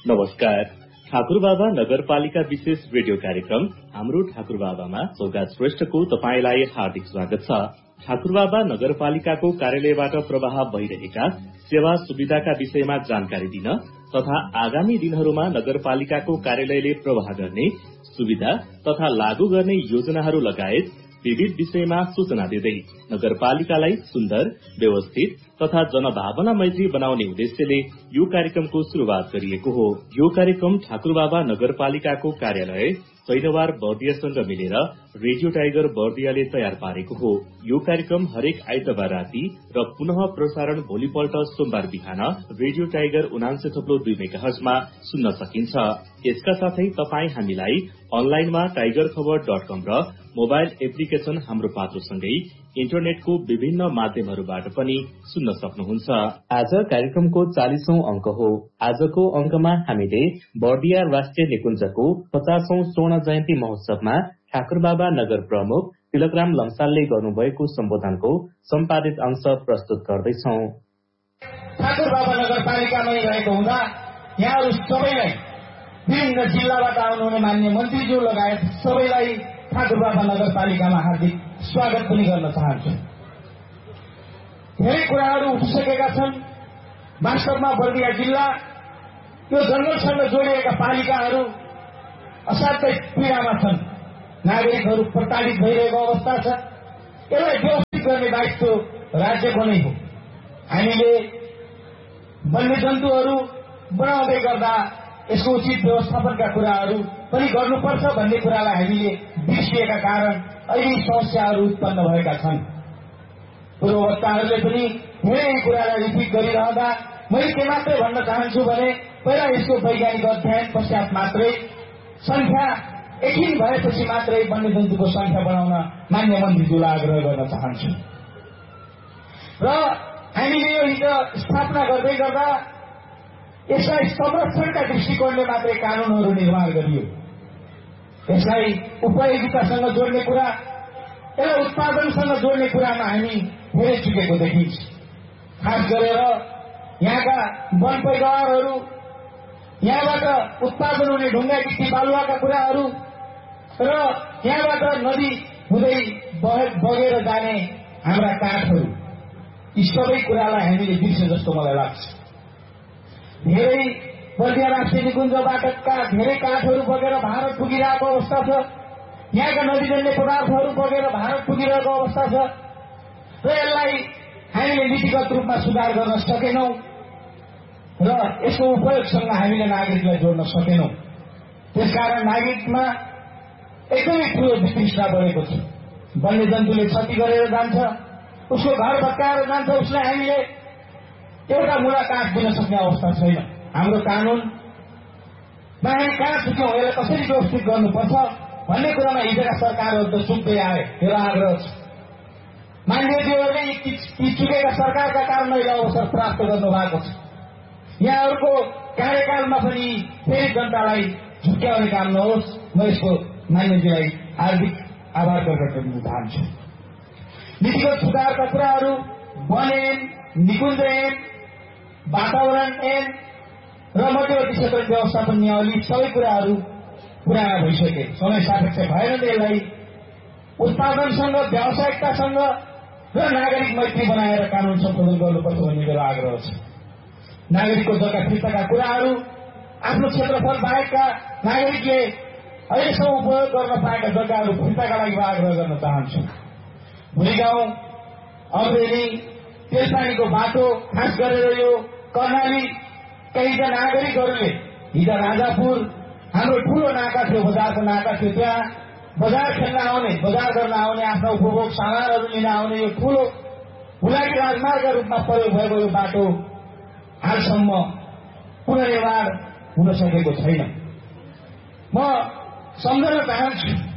नमस्कार। ठाकुरबाबा नगरपालिका विशेष रेडियो कार्यक्रम हाम्रो ठाकुरबाबामा सौगात श्रेष्ठको तपाईलाई हार्दिक स्वागत छ। ठाकुरबाबा नगरपालिकाको कार्यालयबाट प्रवाह भइरहेका सेवा सुविधाका विषयमा जानकारी दिन तथा आगामी दिनहरूमा नगरपालिकाको कार्यालयले प्रवाह गर्ने सुविधा तथा लागू गर्ने योजनाहरू लगायत विविध विषयमा सूचना दिँदै नगरपालिकालाई सुन्दर, व्यवस्थित तथा जनभावना मैत्री बनाउने उद्देश्यले यो कार्यक्रमको शुरूआत गरिएको हो। यो कार्यक्रम ठाकुरबाबा नगरपालिकाको कार्यालय सैनवार बर्दियासँग मिलेर रेडियो टाइगर बर्दियाले तयार पारेको हो। यो कार्यक्रम हरेक आइतबार राति र पुनः प्रसारण भोलिपल्ट सोमबार बिहान रेडियो टाइगर 89.2 मेगाहर्जमा सुन्न सकिन्छ। यसका साथै तपाई हामीलाई अनलाइनमा tigerkhabar.com र मोबाइल एप्लिकेशन हाम्रो पात्रोसँगै इन्टरनेटको विभिन्न माध्यमहरूबाट पनि सुन्न सक्नुहुन्छ। आज कार्यक्रमको 40औं अंक हो। आजको अंकमा हामीले बर्दिया राष्ट्रिय निकुञ्जको 50औं स्वर्ण जयन्ती महोत्सवमा ठाकुरबाबा नगर प्रमुख तिलकराम लम्सालले गर्नुभएको सम्बोधनको सम्पादित अंश प्रस्तुत गर्दैछौं। ठाकुरबाबा नगरपालिकामै रहेको हुँदा यहाँहरू सबैलाई विभिन्न जिल्लाबाट आउनुहुने मान्य मन्त्रीज्यू लगायत सबैलाई ठाकुरबाबा नगरपालिकामा हार्दिक स्वागत पनि गर्न चाहन्छु। धेरै कुराहरू उठिसकेका छन्। वास्तवमा बर्दिया जिल्ला यो जंगलसँग जोडिएका पालिकाहरू असाध्यै पीडामा छन्। नागरिकहरू प्रताडित भइरहेको अवस्था छ। यसलाई व्यवस्थित गर्ने दायित्व राज्यको नै हो। हामीले वन्यजन्तुहरू बनाउँदै गर्दा यसको उचित व्यवस्थापनका कुराहरू पनि गर्नुपर्छ भन्ने कुरालाई हामीले बिर्सिएका कारण अहिले समस्याहरू उत्पन्न भएका छन्। पूर्ववक्ताहरूले पनि धेरै कुरालाई रिपिट गरिरहँदा मैले के मात्रै भन्न चाहन्छु भने पहिला यसको वैज्ञानिक अध्ययन पश्चात मात्रै संख्या यकिन भएपछि मात्रै वन्यजन्तुको संख्या बढाउन मान्य मन्त्रीज्यूलाई आग्रह गर्न चाहन्छु। र हामीले यो हिजो स्थापना गर्दै गर्दा यसलाई संरक्षणका दृष्टिकोणले मात्रै कानूनहरू निर्माण गरियो। यसलाई उपयोगितासँग जोड्ने कुरा, यसलाई उत्पादनसँग जोड्ने कुरामा हामी धेरै चुकेको देखिन्छ। खास गरेर यहाँका वन पैदावारहरू, यहाँबाट उत्पादन हुने ढुङ्गा गिट्टी बालुवाका कुराहरू र यहाँबाट नदी हुँदै बगेर जाने हाम्रा काठहरू, यी सबै कुरालाई हामीले बिर्से जस्तो मलाई लाग्छ। धेरै बर्दिया राष्ट्रिय निकुञ्जबाटका धेरै काठहरू बगेर भारत पुगिरहेको अवस्था छ। यहाँका नदीजन्य पदार्थहरू बगेर भारत पुगिरहेको अवस्था छ र यसलाई हामीले नीतिगत रूपमा सुधार गर्न सकेनौं र यसको उपयोगसँग हामीले नागरिकलाई जोड्न सकेनौं। त्यसकारण नागरिकमा एकदमै ठूलो वितृष्णा बढेको छ। वन्यजन्तुले क्षति गरेर जान्छ, उसको घर भत्काएर जान्छ, उसलाई हामीले एउटा मुलाकात दिन सक्ने अवस्था छैन। हाम्रो कानूनमा हामी कहाँ चुक्यौं, यसलाई कसरी व्यवस्थित गर्नुपर्छ भन्ने कुरामा हिजोका सरकारहरू त चुक्दै आए। मेरो आग्रह छ मान्यज्यूहरूले यी चुकेका सरकारका कारण अहिले अवसर प्राप्त गर्नु भएको छ। यहाँहरूको कार्यकालमा पनि फेरि जनतालाई झुक्क्याउने काम नहोस्। म यसको मान्यज्यूलाई हार्दिक आभार प्रकट गर्न चाहन्छु। नीतिगत सुधारका कुराहरू वन ऐन, निकुञ्ज ऐन, वातावरण ऐन र मध्यवर्ती क्षेत्र व्यवस्थापन नियमावली सबै कुराहरू पुराना भइसके। समय सापेक्ष भएन। यसलाई उत्पादनसँग, व्यावसायिकतासँग र नागरिक मैत्री बनाएर कानून संशोधन गर्नुपर्छ भन्ने मेरो आग्रह छ। नागरिकको जग्गा फिर्ताका कुराहरू आफ्नो क्षेत्रफल बाहेकका नागरिकले अहिलेसम्म उपयोग गर्न पाएका जग्गाहरू फिर्ताका लागि आग्रह गर्न चाहन्छु। भुलीगाउँ, अमरेली, तेलपानीको बाटो, खास गरेर यो कर्णाली केहीजना नागरिकहरूले हिजो राजापुर हाम्रो ठूलो नाका थियो, बजारको नाका थियो, त्यहाँ बजार खेल्न आउने, बजार गर्न आउने, आफ्ना उपभोग सामानहरू लिन आउने यो ठूलो भुलाकी राजमार्गका रूपमा प्रयोग भएको यो बाटो हालसम्म पुनर्निर्माण हुन सकेको छैन। म सम्झन चाहन्छु